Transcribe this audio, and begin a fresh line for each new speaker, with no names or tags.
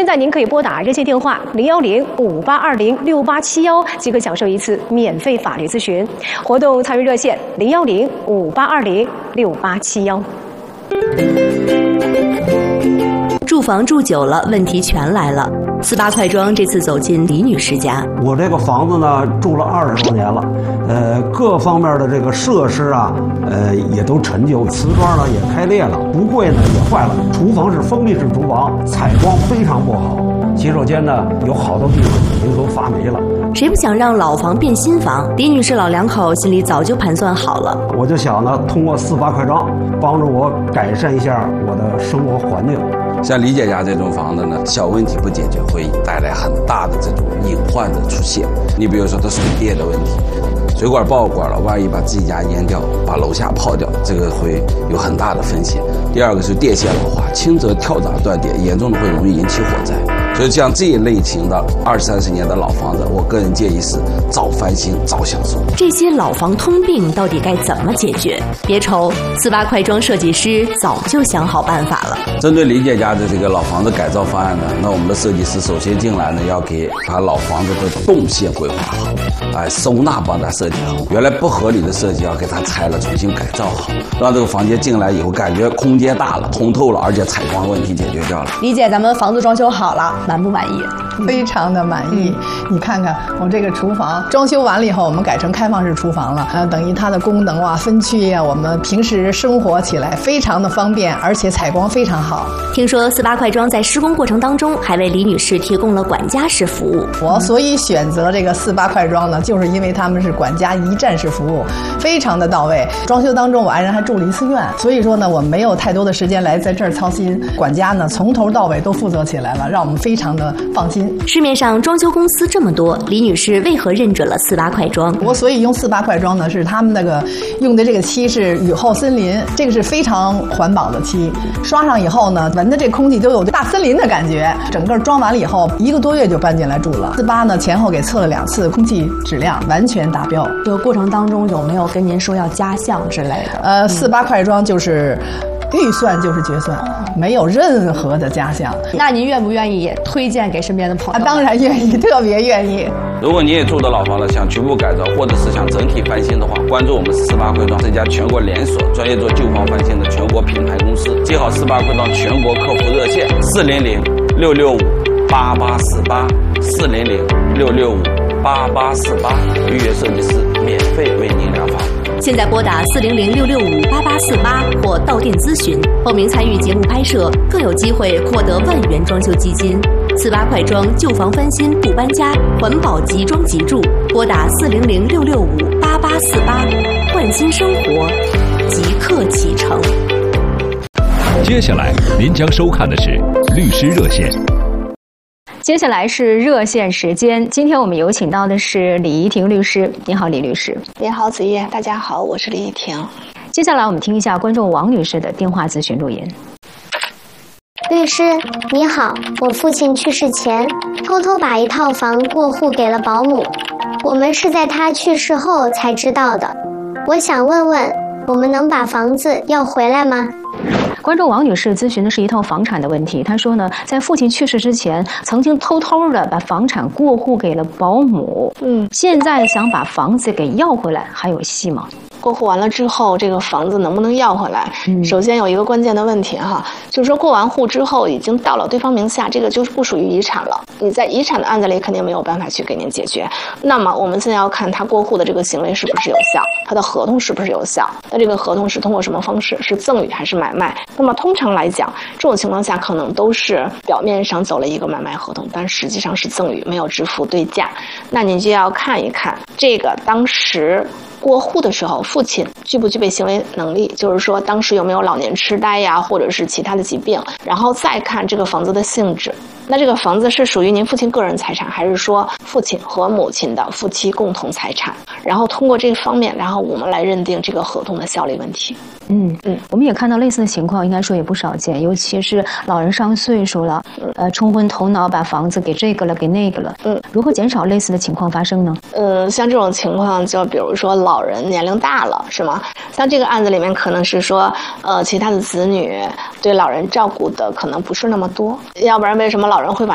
现在您可以拨打热线电话010-5820-6871，即可享受一次免费法律咨询。活动参与热线010-5820-6871。
住房住久了，问题全来了。48快装这次走进李女士家。
我这个房子呢，住了20多年了，各方面的这个设施啊，也都陈旧，瓷砖呢也开裂了，橱柜呢也坏了，厨房是封闭式厨房，采光非常不好，洗手间呢有好多地方已经都发霉了。
谁不想让老房变新房？李女士老两口心里早就盘算好了。
我就想呢，通过48快装帮助我改善一下我的生活环境。
像李姐家这种房子呢，小问题不解决，会带来很大的这种隐患的出现。你比如说它水电的问题，水管爆管了，万一把自己家淹掉，把楼下泡掉，这个会有很大的风险。第二个是电线老化，轻则跳闸断电，严重的会容易引起火灾。所以像这一类型的20、30年的老房子，我个人建议是早翻新早享受。
这些老房通病到底该怎么解决？别愁，48快装设计师早就想好办法了。
针对李姐家的这个老房子改造方案呢，那我们的设计师首先进来呢，要给把老房子的动线规划好，收纳帮他设计好，原来不合理的设计要给他拆了，重新改造好，让这个房间进来以后感觉空间大了，通透了，而且采光问题解决掉了。
李姐，咱们房子装修好了，满不满意？
非常的满意。你看看我这个厨房装修完了以后，我们改成开放式厨房了，等于它的功能啊、分区啊，我们平时生活起来非常的方便，而且采光非常好。
听说48快装在施工过程当中还为李女士提供了管家式服务。
我所以选择这个48快装呢，就是因为他们是管家一站式服务，非常的到位。装修当中我爱人还住了1次院，所以说呢，我没有太多的时间来在这儿操心，管家呢从头到尾都负责起来了，让我们非常的放心。
市面上装修公司这么多，李女士为何认准了48快装？
我所以用48快装呢，是他们那个用的这个漆是雨后森林，这个是非常环保的漆，刷上以后呢，闻的这空气都有大森林的感觉。整个装完了以后，1个多月就搬进来住了。48呢前后给测了2次，空气质量完全达标。
这个过程当中有没有跟您说要加项之类的
？48快装就是预算就是决算，没有任何的加项。
那您愿不愿意也推荐给身边的朋友？
当然愿意，特别愿意。
如果你也住的老房子想局部改造，或者是想整体翻新的话，关注我们48快装这家全国连锁专业做旧房翻新的全国品牌公司，记好48快装全国客服热线400-665-8848，400-665-8848，预约设计师免费为您量房。
现在拨打400-665-8848或到店咨询，报名参与节目拍摄，更有机会获得万元装修基金。48快装旧房翻新不搬家，环保即装即住。拨打400-665-8848，换新生活即刻启程。
接下来您将收看的是律师热线。
接下来是热线时间，今天我们有请到的是李怡婷律师。你好，李律师。
您好，子叶，大家好，我是李怡婷。
接下来我们听一下观众王女士的电话咨询录音。
律师你好，我父亲去世前偷偷把一套房过户给了保姆，我们是在他去世后才知道的。我想问问，我们能把房子要回来吗？
观众王女士咨询的是一套房产的问题。她说呢，在父亲去世之前，曾经偷偷的把房产过户给了保姆。现在想把房子给要回来，还有戏吗？
过户完了之后，这个房子能不能要回来？首先有一个关键的问题哈，就是说过完户之后已经到了对方名下，这个就是不属于遗产了。你在遗产的案子里肯定没有办法去给您解决。那么我们现在要看他过户的这个行为是不是有效，他的合同是不是有效？那这个合同是通过什么方式？是赠与还是买卖？那么通常来讲，这种情况下可能都是表面上走了一个买卖合同，但实际上是赠与，没有支付对价。那你就要看一看这个当时过户的时候，父亲具不具备行为能力，就是说当时有没有老年痴呆呀，或者是其他的疾病，然后再看这个房子的性质。那这个房子是属于您父亲个人财产，还是说父亲和母亲的夫妻共同财产？然后通过这个方面，然后我们来认定这个合同的效力问题。
我们也看到类似的情况，应该说也不少见，尤其是老人上岁数了，冲昏头脑把房子给这个了，给那个了。如何减少类似的情况发生呢？
像这种情况，就比如说老人年龄大了，是吗？像这个案子里面可能是说，其他的子女对老人照顾的可能不是那么多，要不然为什么老人会把